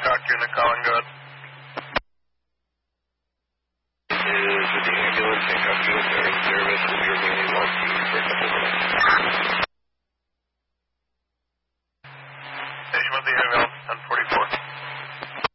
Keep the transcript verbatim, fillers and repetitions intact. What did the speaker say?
Scott, you're in the calling, go ahead. Is the ambulance and customer service will be remaining off duty for a couple minutes. Station with the ambulance, ten forty-four.